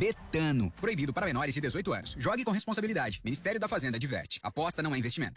Betano. Proibido para menores de 18 anos. Jogue com responsabilidade. Ministério da Fazenda adverte. Aposta não é investimento.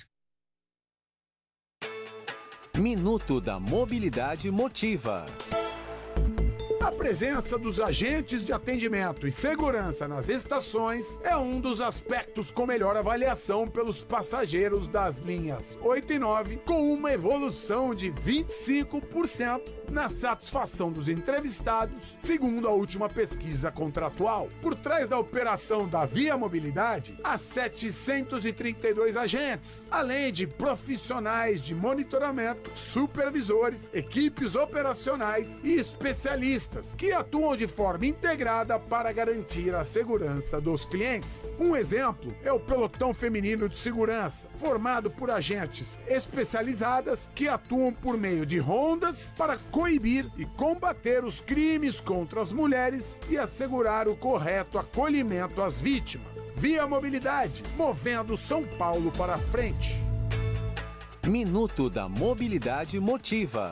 Minuto da Mobilidade Motiva. A presença dos agentes de atendimento e segurança nas estações é um dos aspectos com melhor avaliação pelos passageiros das linhas 8 e 9, com uma evolução de 25% na satisfação dos entrevistados, segundo a última pesquisa contratual. Por trás da operação da Via Mobilidade, há 732 agentes, além de profissionais de monitoramento, supervisores, equipes operacionais e especialistas que atuam de forma integrada para garantir a segurança dos clientes. Um exemplo é o pelotão feminino de segurança, formado por agentes especializadas que atuam por meio de rondas para coibir e combater os crimes contra as mulheres e assegurar o correto acolhimento às vítimas. Via Mobilidade, movendo São Paulo para frente. Minuto da Mobilidade Motiva.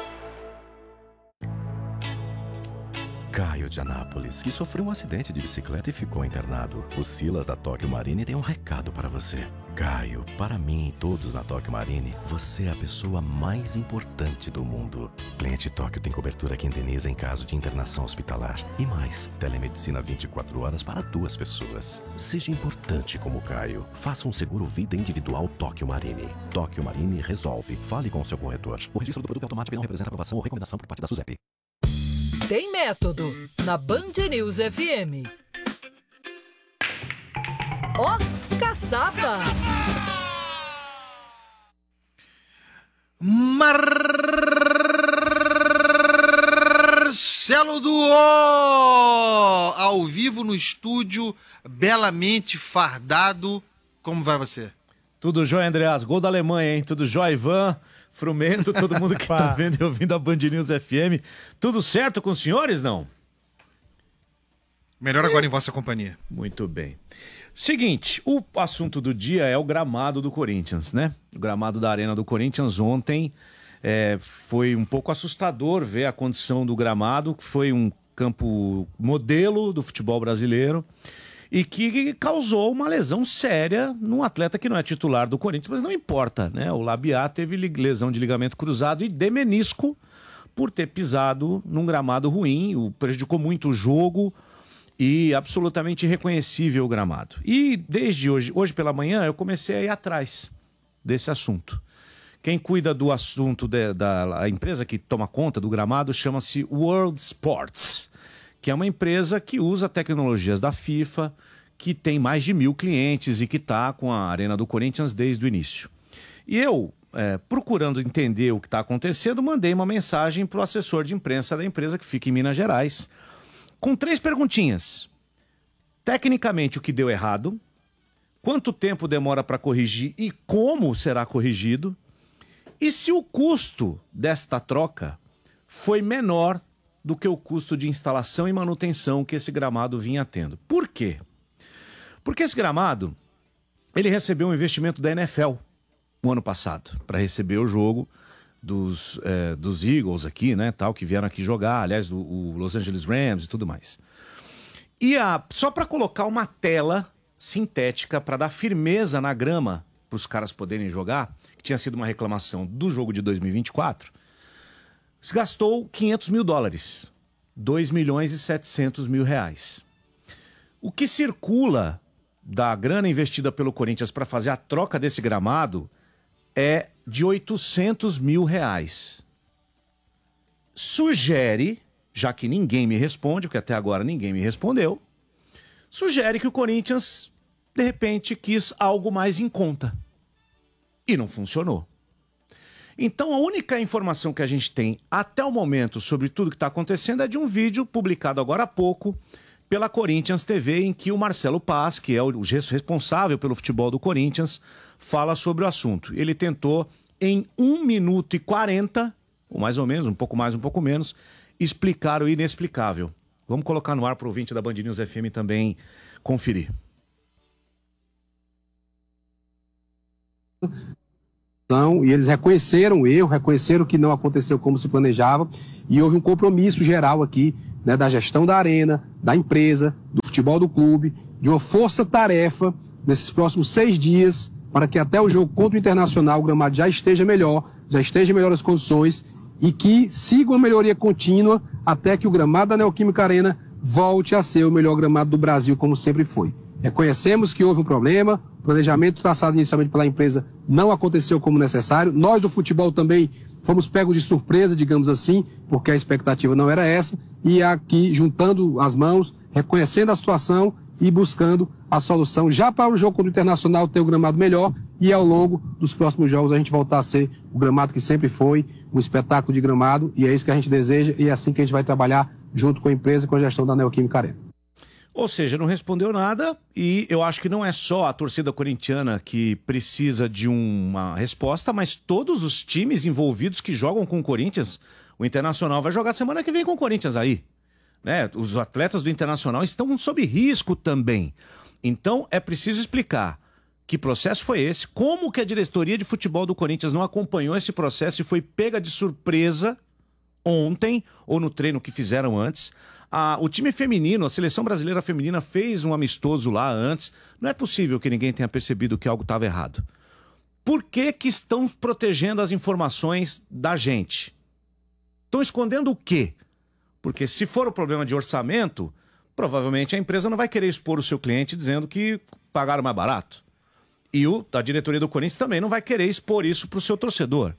Caio de Anápolis, que sofreu um acidente de bicicleta e ficou internado. O Silas da Tóquio Marine tem um recado para você. Caio, para mim e todos na Tóquio Marine, você é a pessoa mais importante do mundo. Cliente Tóquio tem cobertura que indeniza em caso de internação hospitalar. E mais, telemedicina 24 horas para 2 pessoas. Seja importante como Caio. Faça um seguro vida individual Tóquio Marine. Tóquio Marine resolve. Fale com o seu corretor. O registro do produto automático não representa aprovação ou recomendação por parte da SUSEP. Tem método na Band News FM. Ó, caçapa! Marcelo Duó! Ao vivo no estúdio, belamente fardado. Como vai você? Tudo jóia, Andreas. Gol da Alemanha, hein? Tudo jóia, Ivan, Frumento, todo mundo que tá vendo e ouvindo a Band News FM. Tudo certo com os senhores, não? Melhor agora em vossa companhia. Muito bem. Seguinte, o assunto do dia é o gramado do Corinthians, né? O gramado da Arena do Corinthians ontem foi um pouco assustador ver a condição do gramado, que foi um campo modelo do futebol brasileiro e que causou uma lesão séria num atleta que não é titular do Corinthians, mas não importa, né? O Labiá teve lesão de ligamento cruzado e de menisco por ter pisado num gramado ruim, prejudicou muito o jogo e absolutamente irreconhecível o gramado. E desde hoje pela manhã, eu comecei a ir atrás desse assunto. Quem cuida do assunto da empresa que toma conta do gramado chama-se World Sports, que é uma empresa que usa tecnologias da FIFA, que tem mais de 1.000 clientes e que está com a Arena do Corinthians desde o início. E eu, procurando entender o que está acontecendo, mandei uma mensagem para o assessor de imprensa da empresa, que fica em Minas Gerais, com 3 perguntinhas. Tecnicamente, o que deu errado? Quanto tempo demora para corrigir e como será corrigido? E se o custo desta troca foi menor do que o custo de instalação e manutenção que esse gramado vinha tendo. Por quê? Porque esse gramado, ele recebeu um investimento da NFL no ano passado, para receber o jogo dos Eagles aqui, né, tal, que vieram aqui jogar, aliás, o Los Angeles Rams e tudo mais. E só para colocar uma tela sintética para dar firmeza na grama para os caras poderem jogar, que tinha sido uma reclamação do jogo de 2024, se gastou $500 mil, R$2.700.000. O que circula da grana investida pelo Corinthians para fazer a troca desse gramado é de R$800 mil. Sugere, já que ninguém me responde, porque até agora ninguém me respondeu, sugere que o Corinthians, de repente, quis algo mais em conta. E não funcionou. Então a única informação que a gente tem até o momento sobre tudo que está acontecendo é de um vídeo publicado agora há pouco pela Corinthians TV, em que o Marcelo Paz, que é o responsável pelo futebol do Corinthians, fala sobre o assunto. Ele tentou, em 1 minuto e 40, ou mais ou menos, um pouco mais, um pouco menos, explicar o inexplicável. Vamos colocar no ar para o ouvinte da Band News FM também conferir. E eles reconheceram o erro, reconheceram que não aconteceu como se planejava, e houve um compromisso geral aqui, né, da gestão da Arena, da empresa, do futebol do clube, de uma força-tarefa nesses próximos 6 dias, para que até o jogo contra o Internacional o gramado já esteja em melhores condições e que siga uma melhoria contínua até que o gramado da Neoquímica Arena volte a ser o melhor gramado do Brasil, como sempre foi. Reconhecemos que houve um problema, o planejamento traçado inicialmente pela empresa não aconteceu como necessário. Nós do futebol também fomos pegos de surpresa, digamos assim, porque a expectativa não era essa, e aqui juntando as mãos, reconhecendo a situação e buscando a solução já para o jogo contra o Internacional ter o gramado melhor e ao longo dos próximos jogos a gente voltar a ser o gramado que sempre foi, um espetáculo de gramado, e é isso que a gente deseja e é assim que a gente vai trabalhar junto com a empresa e com a gestão da Neoquímica Arena. Ou seja, não respondeu nada e eu acho que não é só a torcida corintiana que precisa de uma resposta, mas todos os times envolvidos que jogam com o Corinthians. O Internacional vai jogar semana que vem com o Corinthians aí, né? Os atletas do Internacional estão sob risco também. Então é preciso explicar que processo foi esse, como que a diretoria de futebol do Corinthians não acompanhou esse processo e foi pega de surpresa ontem ou no treino que fizeram antes. O time feminino, a seleção brasileira feminina fez um amistoso lá antes. Não é possível que ninguém tenha percebido que algo estava errado. Por que que estão protegendo as informações da gente? Estão escondendo o quê? Porque se for o problema de orçamento, provavelmente a empresa não vai querer expor o seu cliente dizendo que pagaram mais barato. E a diretoria do Corinthians também não vai querer expor isso para o seu torcedor.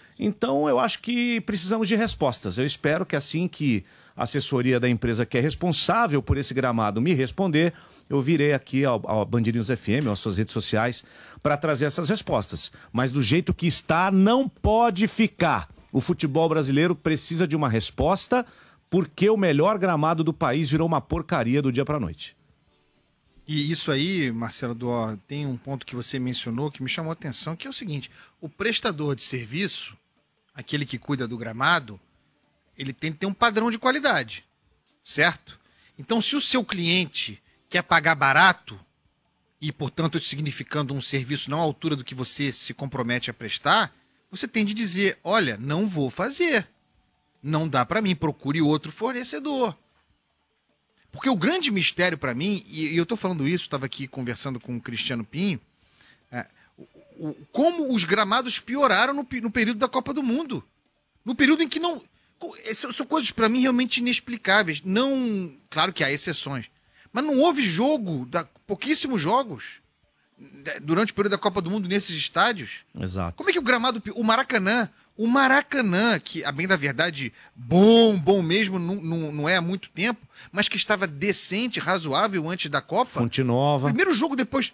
Então eu acho que precisamos de respostas. Eu espero que assim que a assessoria da empresa que é responsável por esse gramado me responder, eu virei aqui ao Band News FM, às suas redes sociais, para trazer essas respostas. Mas do jeito que está, não pode ficar. O futebol brasileiro precisa de uma resposta, porque o melhor gramado do país virou uma porcaria do dia para a noite. E isso aí, Marcelo Duó, tem um ponto que você mencionou que me chamou a atenção, que é o seguinte: o prestador de serviço, aquele que cuida do gramado, ele tem que ter um padrão de qualidade, certo? Então, se o seu cliente quer pagar barato e, portanto, significando um serviço não à altura do que você se compromete a prestar, você tem de dizer, olha, não vou fazer. Não dá para mim, procure outro fornecedor. Porque o grande mistério para mim, e eu estou falando isso, estava aqui conversando com o Cristiano Pinho, como os gramados pioraram no período da Copa do Mundo. No período em que não... São coisas para mim realmente inexplicáveis. Não, claro que há exceções, mas não houve pouquíssimos jogos durante o período da Copa do Mundo nesses estádios. Exato. Como é que o gramado... O Maracanã, que, a bem da verdade, bom mesmo, não é há muito tempo, mas que estava decente, razoável antes da Copa. Fonte Nova. O primeiro jogo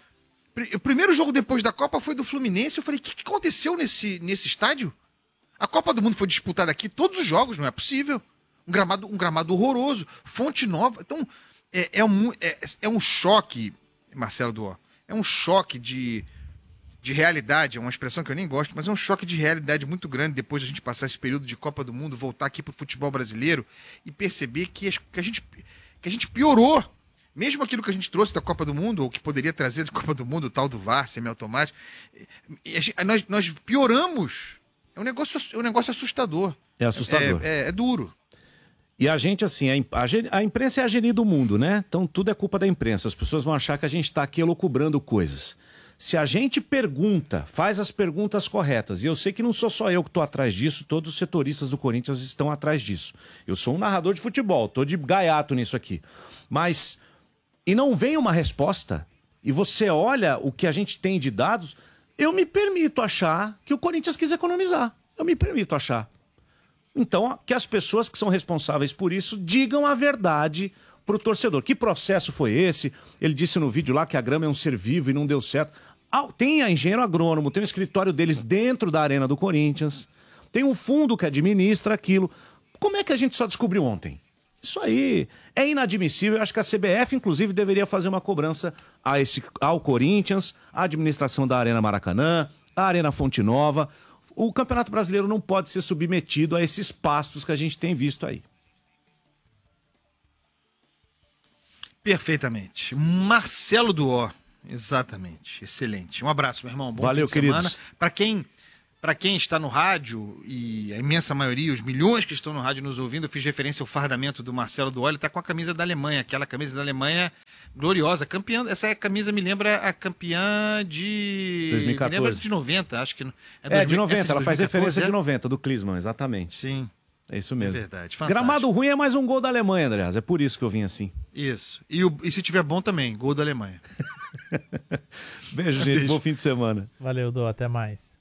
depois da Copa foi do Fluminense. Eu falei, o que aconteceu nesse estádio? A Copa do Mundo foi disputada aqui, todos os jogos, não é possível. Um gramado horroroso. Fonte Nova. Então, é um choque, Marcelo Duó. É um choque de realidade, é uma expressão que eu nem gosto, mas é um choque de realidade muito grande depois de a gente passar esse período de Copa do Mundo, voltar aqui para o futebol brasileiro e perceber que a gente piorou. Mesmo aquilo que a gente trouxe da Copa do Mundo, ou que poderia trazer da Copa do Mundo, o tal do VAR, semiautomático, nós pioramos. É um negócio assustador. É assustador. É duro. E a gente, assim, a imprensa é a geni do mundo, né? Então tudo é culpa da imprensa. As pessoas vão achar que a gente está aqui elucubrando coisas. Se a gente pergunta, faz as perguntas corretas, e eu sei que não sou só eu que estou atrás disso, todos os setoristas do Corinthians estão atrás disso. Eu sou um narrador de futebol, estou de gaiato nisso aqui. Mas, e não vem uma resposta, e você olha o que a gente tem de dados, eu me permito achar que o Corinthians quis economizar. Eu me permito achar. Então, que as pessoas que são responsáveis por isso digam a verdade para o torcedor. Que processo foi esse? Ele disse no vídeo lá que a grama é um ser vivo e não deu certo. Tem a engenheiro agrônomo, tem o escritório deles dentro da Arena do Corinthians, tem um fundo que administra aquilo. Como é que a gente só descobriu ontem? Isso aí é inadmissível. Eu acho que a CBF, inclusive, deveria fazer uma cobrança ao Corinthians, à administração da Arena Maracanã, à Arena Fonte Nova. O Campeonato Brasileiro não pode ser submetido a esses pastos que a gente tem visto aí. Perfeitamente. Marcelo Duó. Exatamente. Excelente. Um abraço, meu irmão. Bom Valeu, fim de semana. queridos. Para quem está no rádio, e a imensa maioria, os milhões que estão no rádio nos ouvindo, eu fiz referência ao fardamento do Marcelo Duó. Ele está com a camisa da Alemanha. Aquela camisa da Alemanha gloriosa, campeã. Essa camisa me lembra a campeã de... 2014. Me lembra de 90, acho que... De 90, ela faz 2014, referência de 90, do Klinsmann, exatamente. Sim. É isso mesmo. É verdade, fantástico. Gramado ruim é mais um gol da Alemanha, Andreas. É por isso que eu vim assim. Isso. E se tiver bom também, gol da Alemanha. Beijo, gente. Bom fim de semana. Valeu, Dô. Até mais.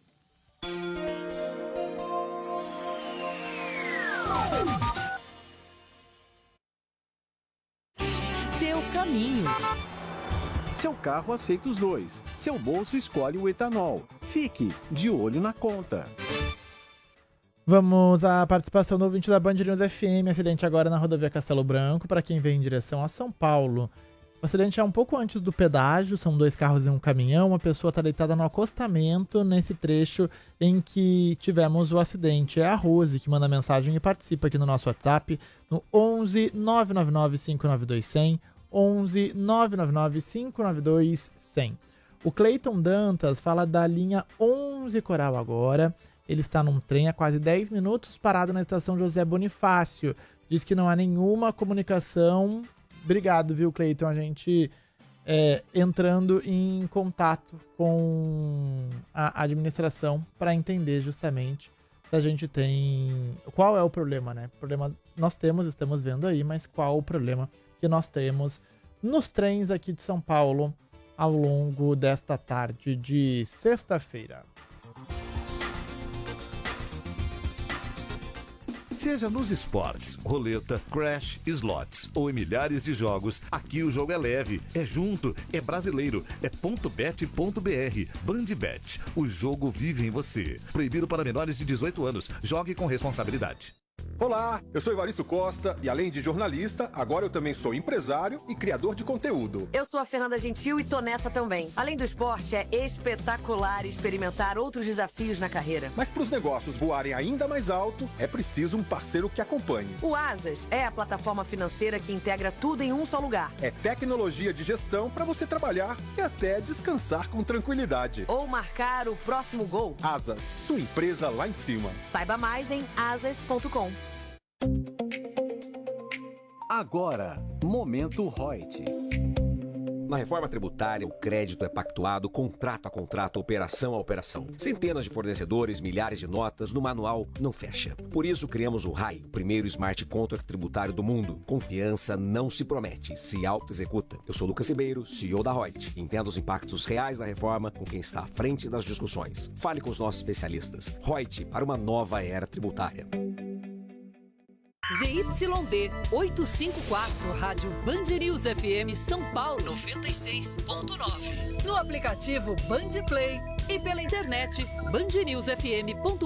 Seu caminho. Seu carro aceita os dois. Seu bolso escolhe o etanol. Fique de olho na conta. Vamos à participação do ouvinte da Band News FM. Acidente agora na rodovia Castelo Branco, para quem vem em direção a São Paulo. O acidente é um pouco antes do pedágio, são 2 carros e um caminhão. Uma pessoa está deitada no acostamento nesse trecho em que tivemos o acidente. É a Rose que manda mensagem e participa aqui no nosso WhatsApp, no 11 999 592 100, 11 999 592 100. O Cleiton Dantas fala da linha 11 Coral agora. Ele está num trem há quase 10 minutos parado na estação José Bonifácio. Diz que não há nenhuma comunicação. Obrigado, viu, Cleiton? A gente entrando em contato com a administração para entender justamente se a gente tem... Qual é o problema, né? O problema nós estamos vendo aí, mas qual o problema que nós temos nos trens aqui de São Paulo ao longo desta tarde de sexta-feira. Seja nos esportes, roleta, crash, slots ou em milhares de jogos, aqui o jogo é leve, é junto, é brasileiro, é .bet.br. Bandbet, o jogo vive em você. Proibido para menores de 18 anos. Jogue com responsabilidade. Olá, eu sou Evaristo Costa e além de jornalista, agora eu também sou empresário e criador de conteúdo. Eu sou a Fernanda Gentil e tô nessa também. Além do esporte, é espetacular experimentar outros desafios na carreira. Mas para os negócios voarem ainda mais alto, é preciso um parceiro que acompanhe. O Asas é a plataforma financeira que integra tudo em um só lugar. É tecnologia de gestão para você trabalhar e até descansar com tranquilidade. Ou marcar o próximo gol. Asas, sua empresa lá em cima. Saiba mais em asas.com. Agora, Momento Reut. Na reforma tributária, o crédito é pactuado contrato a contrato, operação a operação. Centenas de fornecedores, milhares de notas, no manual não fecha. Por isso criamos o RAI, o primeiro smart contract tributário do mundo. Confiança não se promete, se auto-executa. Eu sou Lucas Ribeiro, CEO da Reut. Entenda os impactos reais da reforma com quem está à frente das discussões. Fale com os nossos especialistas. Reut, para uma nova era tributária. ZYD 854, Rádio Band News FM São Paulo 96.9. No aplicativo Band Play e pela internet bandnewsfm.com.br.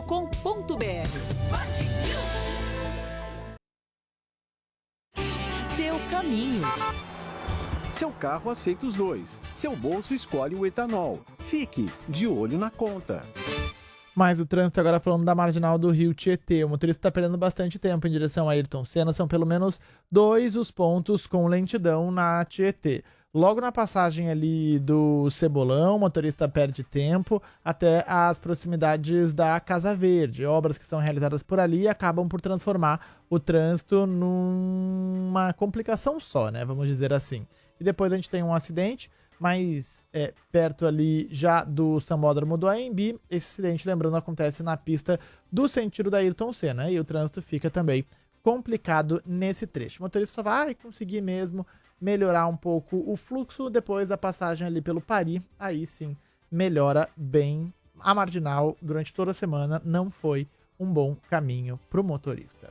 Seu caminho. Seu carro aceita os dois. Seu bolso escolhe o etanol. Fique de olho na conta. Mais o trânsito agora falando da marginal do Rio Tietê. O motorista está perdendo bastante tempo em direção a Ayrton Senna. São pelo menos 2 os pontos com lentidão na Tietê. Logo na passagem ali do Cebolão, o motorista perde tempo até as proximidades da Casa Verde. Obras que são realizadas por ali acabam por transformar o trânsito numa complicação só, né? Vamos dizer assim. E depois a gente tem um acidente, mas perto ali já do Sambódromo do AMB. Esse acidente, lembrando, acontece na pista do sentido da Ayrton Senna, e o trânsito fica também complicado nesse trecho. O motorista só vai conseguir mesmo melhorar um pouco o fluxo depois da passagem ali pelo Paris. Aí sim melhora bem. A marginal durante toda a semana não foi um bom caminho para o motorista.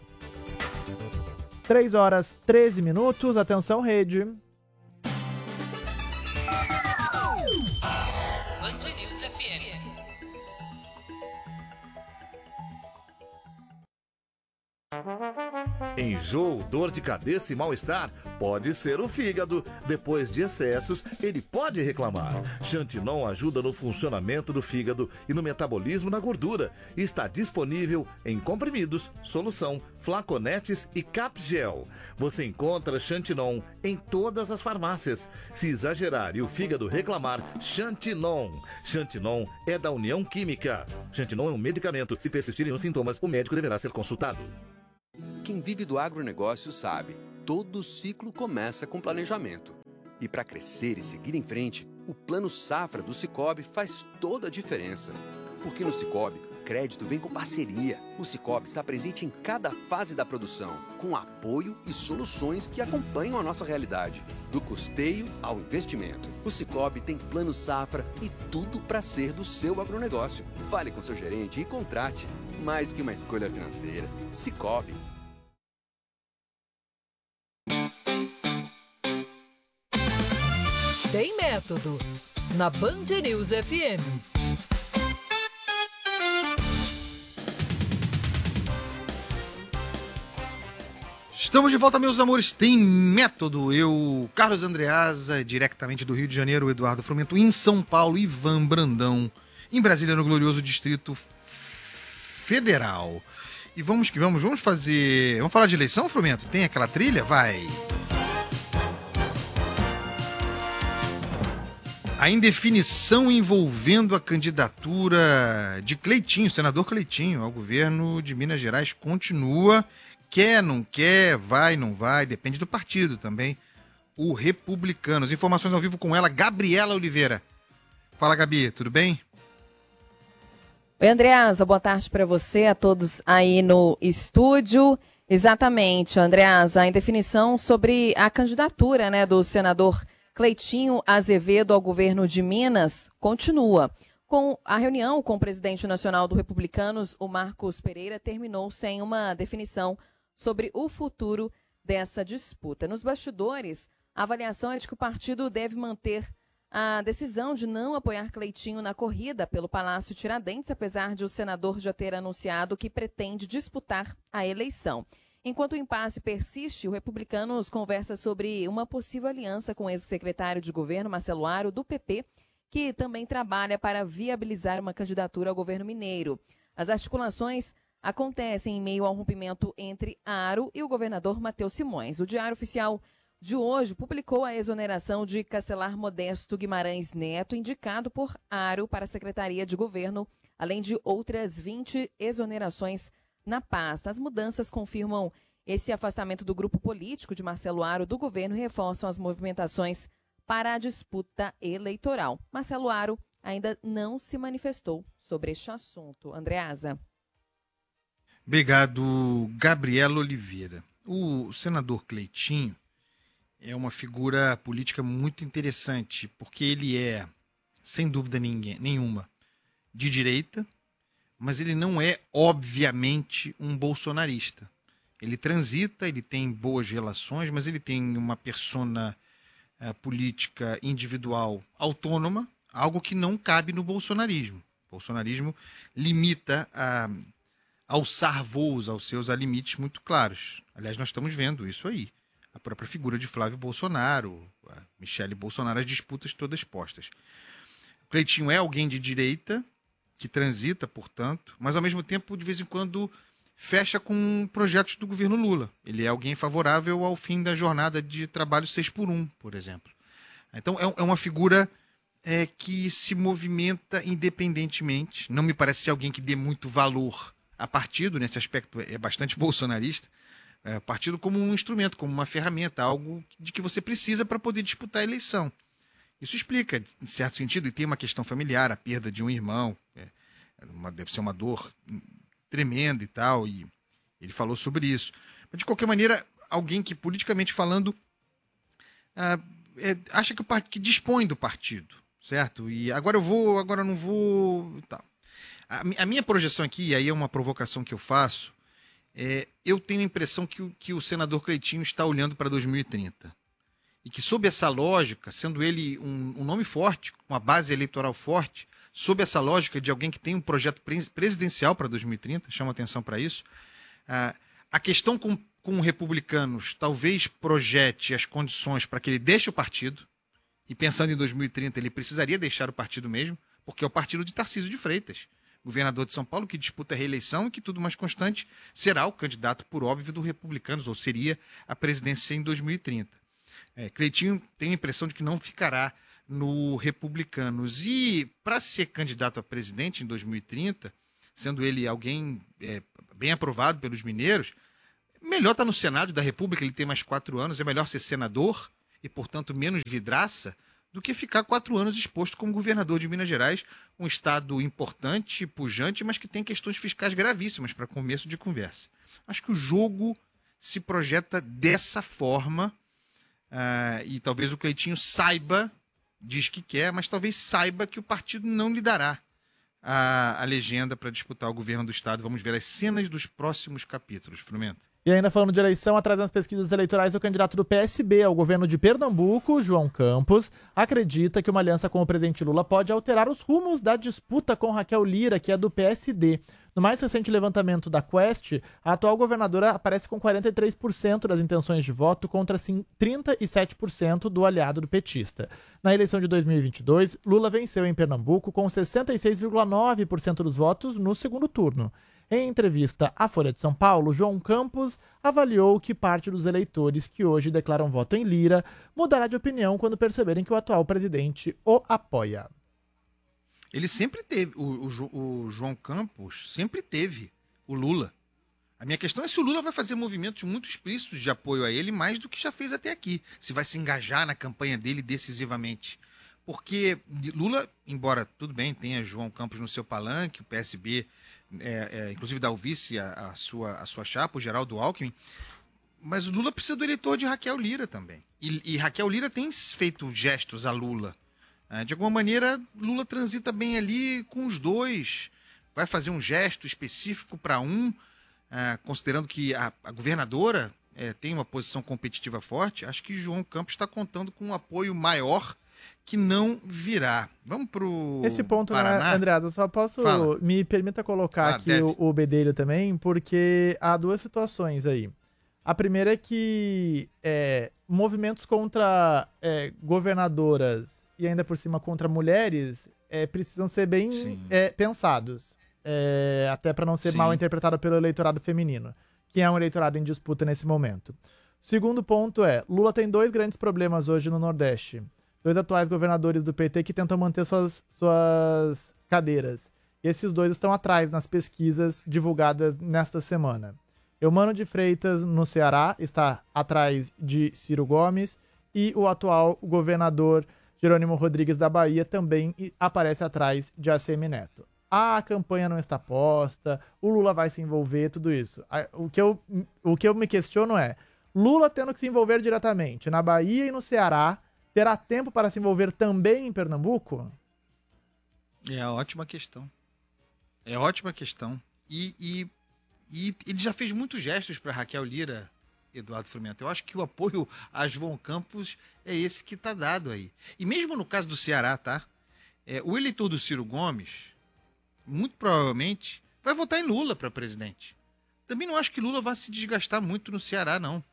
3h13. Atenção, rede. Band News FM. Enjoo, dor de cabeça e mal-estar pode ser o fígado. Depois de excessos, ele pode reclamar. Xantinon ajuda no funcionamento do fígado e no metabolismo da gordura. Está disponível em comprimidos, solução, flaconetes e capgel. Você encontra Xantinon em todas as farmácias. Se exagerar e o fígado reclamar, Xantinon. Xantinon é da União Química. Xantinon é um medicamento. Se persistirem os sintomas, o médico deverá ser consultado. Quem vive do agronegócio sabe, todo ciclo começa com planejamento. E para crescer e seguir em frente, o Plano Safra do Sicoob faz toda a diferença. Porque no Sicoob, crédito vem com parceria. O Sicoob está presente em cada fase da produção, com apoio e soluções que acompanham a nossa realidade, do custeio ao investimento. O Sicoob tem Plano Safra e tudo para ser do seu agronegócio. Fale com seu gerente e contrate. Mais que uma escolha financeira. Sicoob. Tem método. Na Band News FM. Estamos de volta, meus amores. Tem método. Eu, Carlos Andreasa, diretamente do Rio de Janeiro, Eduardo Frumento, em São Paulo, Ivan Brandão, em Brasília, no glorioso Distrito Federal. E vamos que vamos. Vamos falar de eleição, Frumento? Tem aquela trilha? Vai. A indefinição envolvendo a candidatura de Cleitinho, senador Cleitinho, ao governo de Minas Gerais continua. Quer, não quer, vai, não vai, depende do partido também. O Republicanos. Informações ao vivo com ela, Gabriela Oliveira. Fala, Gabi, tudo bem? Oi, Andreasa, boa tarde para você, a todos aí no estúdio. Exatamente, Andreasa, a indefinição sobre a candidatura, do senador Cleitinho Azevedo ao governo de Minas continua. Com a reunião com o presidente nacional do Republicanos, o Marcos Pereira, terminou sem uma definição sobre o futuro dessa disputa. Nos bastidores, a avaliação é de que o partido deve manter a decisão de não apoiar Cleitinho na corrida pelo Palácio Tiradentes, apesar de o senador já ter anunciado que pretende disputar a eleição. Enquanto o impasse persiste, o Republicanos conversa sobre uma possível aliança com o ex-secretário de governo, Marcelo Aro, do PP, que também trabalha para viabilizar uma candidatura ao governo mineiro. As articulações acontecem em meio ao rompimento entre Aro e o governador Matheus Simões. O Diário Oficial de hoje publicou a exoneração de Castelar Modesto Guimarães Neto, indicado por Aro para a Secretaria de Governo, além de outras 20 exonerações na pasta. As mudanças confirmam esse afastamento do grupo político de Marcelo Aro do governo e reforçam as movimentações para a disputa eleitoral. Marcelo Aro ainda não se manifestou sobre este assunto. Andreasa. Obrigado, Gabriela Oliveira. O senador Cleitinho é uma figura política muito interessante, porque ele é, sem dúvida nenhuma, de direita, mas ele não é, obviamente, um bolsonarista. Ele transita, ele tem boas relações, mas ele tem uma persona política individual autônoma, algo que não cabe no bolsonarismo. O bolsonarismo limita a alçar voos aos seus limites muito claros. Aliás, nós estamos vendo isso aí. A própria figura de Flávio Bolsonaro, a Michele Bolsonaro, as disputas todas postas. O Cleitinho é alguém de direita, que transita, portanto, mas ao mesmo tempo, de vez em quando, fecha com projetos do governo Lula. Ele é alguém favorável ao fim da jornada de trabalho 6x1, por exemplo. Então, é uma figura que se movimenta independentemente. Não me parece ser alguém que dê muito valor a partido, nesse aspecto é bastante bolsonarista. Partido como um instrumento, como uma ferramenta, algo de que você precisa para poder disputar a eleição. Isso explica, em certo sentido, e tem uma questão familiar, a perda de um irmão, deve ser uma dor tremenda e tal, e ele falou sobre isso. Mas, de qualquer maneira, alguém que, politicamente falando, acha que dispõe do partido, certo? E agora eu vou, agora não vou... Tá. A minha projeção aqui, e aí é uma provocação que eu faço, eu tenho a impressão que o senador Cleitinho está olhando para 2030. E que, sob essa lógica, sendo ele um nome forte, uma base eleitoral forte, sob essa lógica de alguém que tem um projeto presidencial para 2030, chama atenção para isso, a questão com Republicanos talvez projete as condições para que ele deixe o partido, e pensando em 2030 ele precisaria deixar o partido mesmo, porque é o partido de Tarcísio de Freitas, governador de São Paulo, que disputa a reeleição e que, tudo mais constante, será o candidato, por óbvio, do Republicanos, ou seria a presidência em 2030. Cleitinho tem a impressão de que não ficará no Republicanos. E, para ser candidato a presidente em 2030, sendo ele alguém bem aprovado pelos mineiros, melhor estar no Senado da República, ele tem mais 4 anos, é melhor ser senador, e, portanto, menos vidraça, do que ficar 4 anos exposto como governador de Minas Gerais, um estado importante, pujante, mas que tem questões fiscais gravíssimas para começo de conversa. Acho que o jogo se projeta dessa forma, e talvez o Cleitinho saiba, diz que quer, mas talvez saiba que o partido não lhe dará a legenda para disputar o governo do estado. Vamos ver as cenas dos próximos capítulos, Frumento. E ainda falando de eleição, atrás das pesquisas eleitorais, o candidato do PSB ao governo de Pernambuco, João Campos, acredita que uma aliança com o presidente Lula pode alterar os rumos da disputa com Raquel Lira, que é do PSD. No mais recente levantamento da Quest, a atual governadora aparece com 43% das intenções de voto contra 37% do aliado do petista. Na eleição de 2022, Lula venceu em Pernambuco com 66,9% dos votos no segundo turno. Em entrevista à Folha de São Paulo, João Campos avaliou que parte dos eleitores que hoje declaram voto em Lira mudará de opinião quando perceberem que o atual presidente o apoia. Ele sempre teve, o João Campos sempre teve o Lula. A minha questão é se o Lula vai fazer movimentos muito explícitos de apoio a ele, mais do que já fez até aqui. Se vai se engajar na campanha dele decisivamente. Porque Lula, embora tudo bem, tenha João Campos no seu palanque, o PSB, inclusive dá o vice a sua chapa, o Geraldo Alckmin, mas o Lula precisa do eleitor de Raquel Lira também. E Raquel Lira tem feito gestos a Lula. De alguma maneira, Lula transita bem ali com os dois, vai fazer um gesto específico para um, considerando que a governadora tem uma posição competitiva forte. Acho que João Campos está contando com um apoio maior que não virá. Vamos pro Esse ponto, Paraná? né, Andreasa, só posso... Fala. Me permita colocar aqui o bedelho também, porque há duas situações aí. A primeira é que movimentos contra governadoras e ainda por cima contra mulheres precisam ser bem pensados. Até para não ser mal interpretado pelo eleitorado feminino, que é um eleitorado em disputa nesse momento. O segundo ponto é, Lula tem 2 grandes problemas hoje no Nordeste. 2 atuais governadores do PT que tentam manter suas cadeiras. E esses 2 estão atrás nas pesquisas divulgadas nesta semana. Eumano de Freitas, no Ceará, está atrás de Ciro Gomes, e o atual governador Jerônimo Rodrigues da Bahia também aparece atrás de ACM Neto. A campanha não está posta, o Lula vai se envolver, tudo isso. O que eu me questiono é, Lula tendo que se envolver diretamente na Bahia e no Ceará, terá tempo para se envolver também em Pernambuco? É ótima questão. É ótima questão. E ele já fez muitos gestos para Raquel Lira, Eduardo Frumento. Eu acho que o apoio a João Campos é esse que está dado aí. E mesmo no caso do Ceará, tá? O eleitor do Ciro Gomes, muito provavelmente, vai votar em Lula para presidente. Também não acho que Lula vai se desgastar muito no Ceará, não.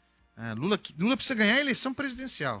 Lula precisa ganhar a eleição presidencial.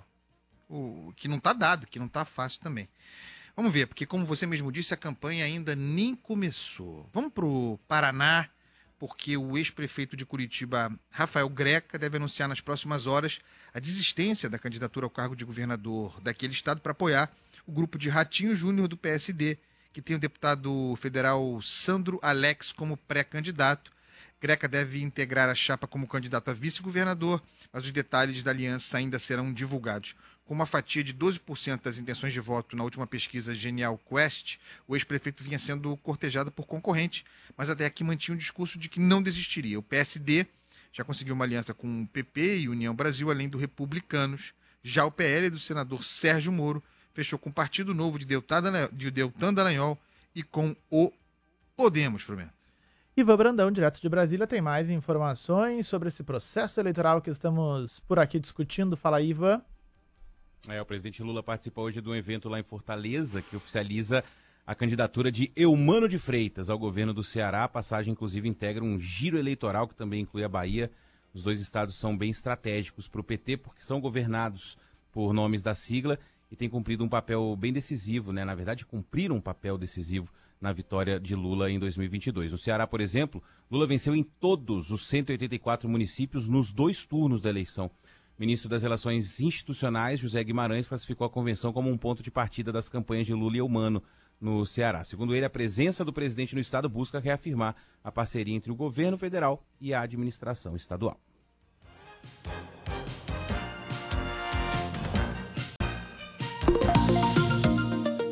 O que não está dado, que não está fácil também. Vamos ver, porque como você mesmo disse, a campanha ainda nem começou. Vamos para o Paraná, porque o ex-prefeito de Curitiba, Rafael Greca, deve anunciar nas próximas horas a desistência da candidatura ao cargo de governador daquele estado para apoiar o grupo de Ratinho Júnior do PSD, que tem o deputado federal Sandro Alex como pré-candidato. Greca deve integrar a chapa como candidato a vice-governador, mas os detalhes da aliança ainda serão divulgados. Com uma fatia de 12% das intenções de voto na última pesquisa Genial Quest, o ex-prefeito vinha sendo cortejado por concorrente, mas até aqui mantinha um discurso de que não desistiria. O PSD já conseguiu uma aliança com o PP e União Brasil, além do Republicanos. Já o PL do senador Sérgio Moro fechou com o Partido Novo de Deltan Dallagnol e com o Podemos, Frumento. Ivan Brandão, direto de Brasília, tem mais informações sobre esse processo eleitoral que estamos por aqui discutindo. Fala, Ivan. O presidente Lula participa hoje de um evento lá em Fortaleza que oficializa a candidatura de Eumano de Freitas ao governo do Ceará. A passagem, inclusive, integra um giro eleitoral que também inclui a Bahia. Os 2 estados são bem estratégicos para o PT porque são governados por nomes da sigla e têm cumprido um papel bem decisivo, né? Na verdade, cumpriram um papel decisivo na vitória de Lula em 2022. No Ceará, por exemplo, Lula venceu em todos os 184 municípios nos 2 turnos da eleição. O ministro das Relações Institucionais, José Guimarães, classificou a convenção como um ponto de partida das campanhas de Lula e Eumano no Ceará. Segundo ele, a presença do presidente no estado busca reafirmar a parceria entre o governo federal e a administração estadual.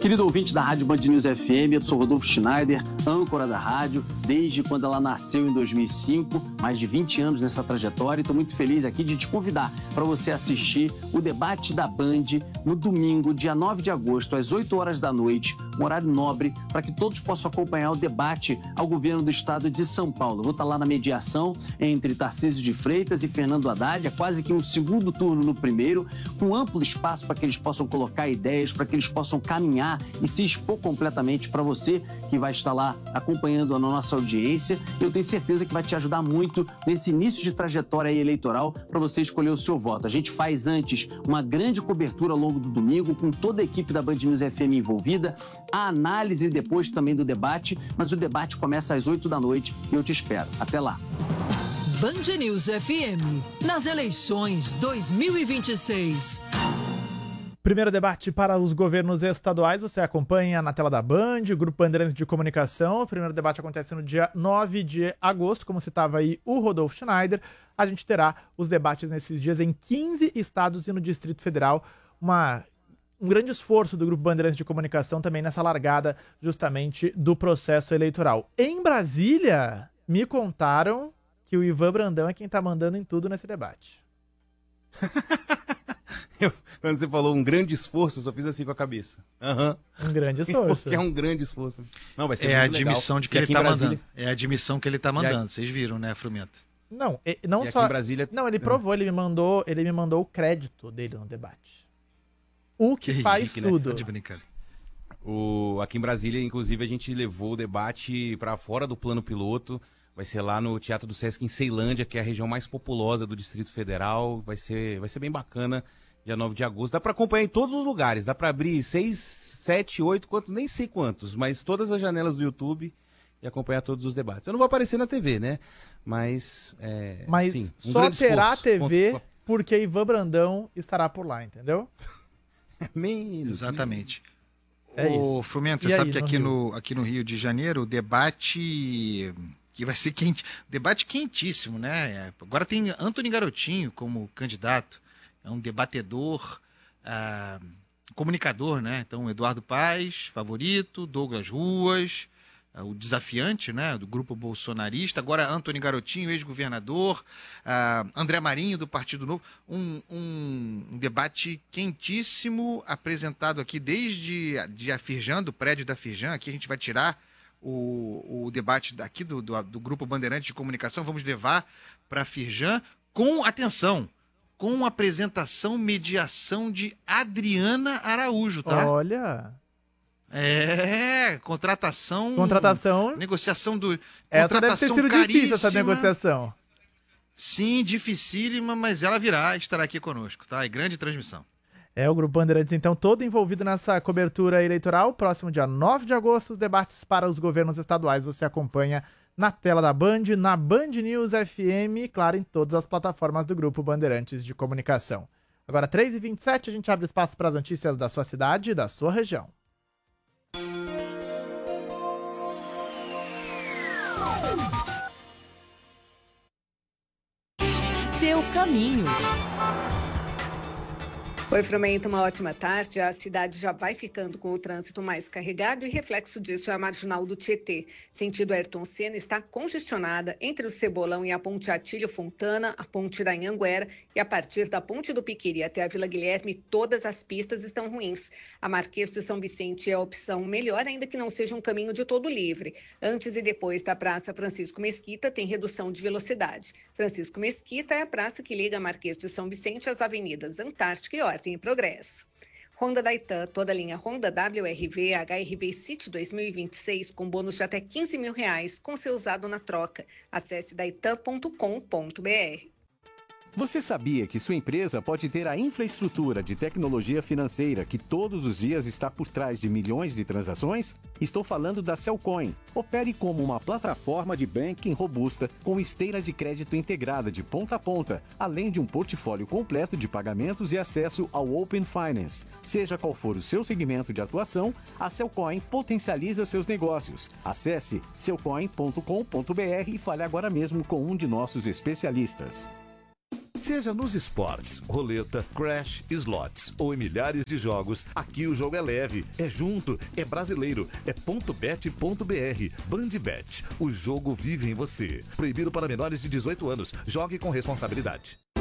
Querido ouvinte da Rádio Band News FM, eu sou Rodolfo Schneider, âncora da rádio, desde quando ela nasceu em 2005, mais de 20 anos nessa trajetória, e estou muito feliz aqui de te convidar para você assistir o debate da Band no domingo, dia 9 de agosto, às 8 horas da noite, um horário nobre, para que todos possam acompanhar o debate ao governo do estado de São Paulo. Eu vou estar lá na mediação entre Tarcísio de Freitas e Fernando Haddad, é quase que um segundo turno no primeiro, com amplo espaço para que eles possam colocar ideias, para que eles possam caminhar e se expor completamente para você que vai estar lá acompanhando a nossa audiência. Eu tenho certeza que vai te ajudar muito nesse início de trajetória eleitoral para você escolher o seu voto. A gente faz antes uma grande cobertura ao longo do domingo com toda a equipe da Band News FM envolvida, a análise depois também do debate, mas o debate começa às 8 da noite e eu te espero. Até lá. Band News FM, nas eleições 2026. Primeiro debate para os governos estaduais, você acompanha na tela da Band, o Grupo Bandeirantes de Comunicação. O primeiro debate acontece no dia 9 de agosto, como citava aí o Rodolfo Schneider. A gente terá os debates nesses dias em 15 estados e no Distrito Federal. Um grande esforço do Grupo Bandeirantes de Comunicação também nessa largada justamente do processo eleitoral. Em Brasília, me contaram que o Ivan Brandão é quem está mandando em tudo nesse debate. Quando você falou um grande esforço, eu só fiz assim com a cabeça. Um grande esforço. Porque é um grande esforço. Não, vai ser É a muito admissão legal, de que ele tá Brasília... mandando. É a admissão que ele tá mandando. Vocês viram, né, Frumento? Não, não e só. Aqui em Brasília... Não, ele provou, ele me mandou o crédito dele no debate. O que faz tudo. Tá de brincadeira. Aqui em Brasília, inclusive, a gente levou o debate para fora do plano piloto. Vai ser lá no Teatro do Sesc em Ceilândia, que é a região mais populosa do Distrito Federal. Vai ser bem bacana, dia 9 de agosto. Dá para acompanhar em todos os lugares. Dá para abrir 6, 7, 8, nem sei quantos, mas todas as janelas do YouTube e acompanhar todos os debates. Eu não vou aparecer na TV, né? Mas sim, só terá a TV porque Ivan Brandão estará por lá, entendeu? Exatamente. É Ô, isso. Frumento, E você aí, sabe que no aqui no Rio de Janeiro o debate que vai ser quente, debate quentíssimo, né? Agora tem Antony Garotinho como candidato, é um debatedor, comunicador, né? Então, Eduardo Paes, favorito, Douglas Ruas, o desafiante, né? Do grupo bolsonarista, agora Antony Garotinho, ex-governador, André Marinho, do Partido Novo, um debate quentíssimo, apresentado aqui desde a Firjan, do prédio da Firjan. Aqui a gente vai tirar o debate daqui do Grupo Bandeirantes de Comunicação, vamos levar para a Firjan com apresentação, mediação de Adriana Araújo, tá? Olha! Contratação... Negociação do... Essa deve ter sido difícil, essa negociação. Sim, dificílima, mas ela estará aqui conosco, tá? E grande transmissão. É o Grupo Bandeirantes, então, todo envolvido nessa cobertura eleitoral. Próximo dia 9 de agosto, os debates para os governos estaduais você acompanha na tela da Band, na Band News FM e, claro, em todas as plataformas do Grupo Bandeirantes de Comunicação. Agora, 3h27, a gente abre espaço para as notícias da sua cidade e da sua região. Seu caminho. Oi, Frumento, uma ótima tarde. A cidade já vai ficando com o trânsito mais carregado e reflexo disso é a marginal do Tietê. Sentido Ayrton Senna está congestionada entre o Cebolão e a Ponte Atílio Fontana, a Ponte da Anhanguera e a partir da Ponte do Piquiri até a Vila Guilherme, todas as pistas estão ruins. A Marquês de São Vicente é a opção melhor, ainda que não seja um caminho de todo livre. Antes e depois da Praça Francisco Mesquita tem redução de velocidade. Francisco Mesquita é a praça que liga a Marquês de São Vicente às avenidas Antártica e Ordem e Progresso. Honda da Itan, toda a linha Honda WRV, HRV City 2026 com bônus de até R$15 mil com seu usado na troca. Acesse daitan.com.br. Você sabia que sua empresa pode ter a infraestrutura de tecnologia financeira que todos os dias está por trás de milhões de transações? Estou falando da Cellcoin. Opere como uma plataforma de banking robusta com esteira de crédito integrada de ponta a ponta, além de um portfólio completo de pagamentos e acesso ao Open Finance. Seja qual for o seu segmento de atuação, a Cellcoin potencializa seus negócios. Acesse cellcoin.com.br e fale agora mesmo com um de nossos especialistas. Seja nos esportes, roleta, crash, slots ou em milhares de jogos, aqui o jogo é leve, é junto, é brasileiro, é .bet.br. BandBet, o jogo vive em você. Proibido para menores de 18 anos. Jogue com responsabilidade.